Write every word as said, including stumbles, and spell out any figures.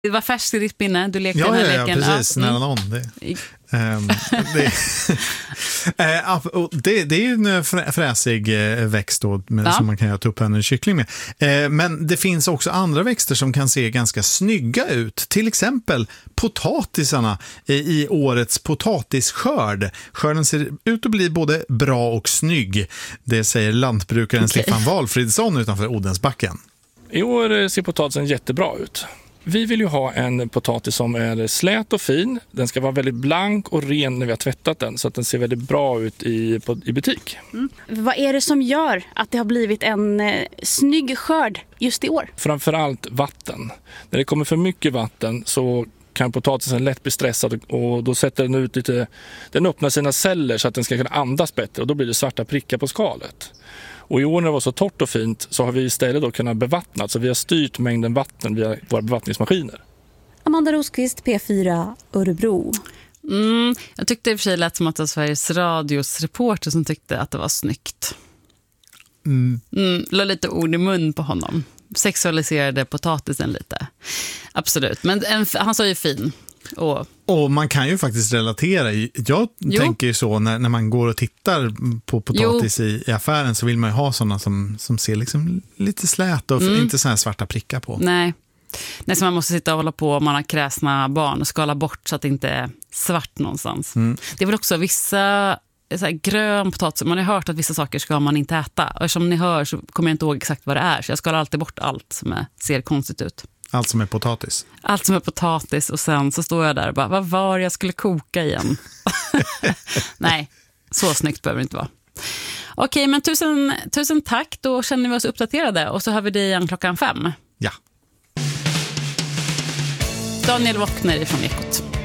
Det var färskt i ditt minne, du lekte ja, den här ja, leken. Ja, precis, ja. nära någon. Det, um, det, uh, det, det är ju en frä, fräsig uh, växt då, med, ja. som man kan göra tupphänor och kyckling med. Uh, men det finns också andra växter som kan se ganska snygga ut. Till exempel potatisarna i, i årets potatisskörd. Skörden ser ut att bli både bra och snygg. Det säger lantbrukaren okay. Stefan Valfridsson utanför Odensbacken. I år ser potatisen jättebra ut. Vi vill ju ha en potatis som är slät och fin. Den ska vara väldigt blank och ren när vi har tvättat den så att den ser väldigt bra ut i, på, i butik. Mm. Vad är det som gör att det har blivit en eh, snygg skörd just i år? Framförallt vatten. När det kommer för mycket vatten så kan potatisen lätt bli stressad och då sätter den ut lite, den öppnar sina celler så att den ska kunna andas bättre och då blir det svarta prickar på skalet. Och i år när det var så torrt och fint så har vi istället då kunnat bevattna. Så vi har styrt mängden vatten via våra bevattningsmaskiner. Amanda Rosqvist, P fyra, Örebro. Mm, jag tyckte i och för sig lät som att det var Sveriges Radios reporter som tyckte att det var snyggt. Mm. Mm, la lite ord i mun på honom. Sexualiserade potatisen lite. Absolut, men en, han sa ju fin. Och, och man kan ju faktiskt relatera. Jag jo. tänker ju så när, när man går och tittar på potatis i, i affären så vill man ju ha sådana som, som ser liksom lite slät och mm. inte så här svarta prickar på. Nej. Nej, så man måste sitta och hålla på om man har kräsna barn och skala bort så att det inte är svart någonstans. Mm. Det är väl också vissa så här, grön potatis. Man har hört att vissa saker ska man inte äta. Och som ni hör så kommer jag inte ihåg exakt vad det är. Så jag skalar alltid bort allt som är, ser konstigt ut. Allt som är potatis? Allt som är potatis och sen så står jag där och bara, vad var det jag skulle koka igen? Nej, så snyggt behöver det inte vara. Okej, men tusen, tusen tack. Då känner vi oss uppdaterade och så har vi det igen klockan fem. Ja. Daniel Wockner från Ekot.